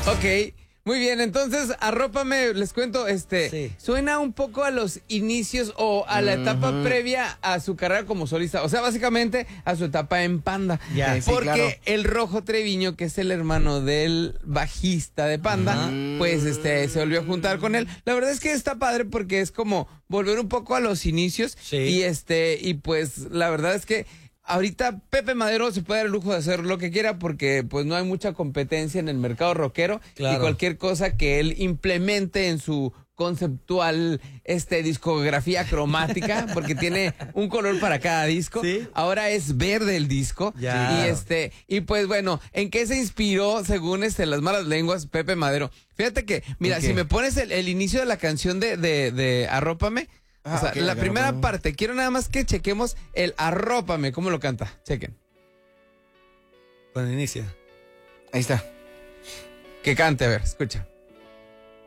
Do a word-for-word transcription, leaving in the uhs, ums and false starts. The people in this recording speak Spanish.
Ok, muy bien, entonces arrópame, les cuento, este, Sí. suena un poco a los inicios o a la etapa Ujú. previa a su carrera como solista, o sea, básicamente a su etapa en Panda. Ya. Sí, Porque claro. el Rojo Treviño, que es el hermano del bajista de Panda, Ajá. pues este se volvió a juntar con él. La verdad es que está padre porque es como volver un poco a los inicios. Sí. Y este, y pues la verdad es que ahorita Pepe Madero se puede dar el lujo de hacer lo que quiera porque pues no hay mucha competencia en el mercado rockero. Claro. Y cualquier cosa que él implemente en su conceptual este discografía cromática, porque tiene un color para cada disco. Sí. Ahora es verde el disco. Ya. Y este, y pues bueno, ¿en qué se inspiró según este las malas lenguas Pepe Madero? Fíjate que, mira, ¿En si qué? me pones el, el inicio de la canción de, de, de Arrópame, Ah, o sea, ok, la ok, primera Arrópame. parte, quiero nada más que chequemos el Arrópame, cómo lo canta. Chequen. Cuando inicia. Ahí está. Que cante, a ver, escucha.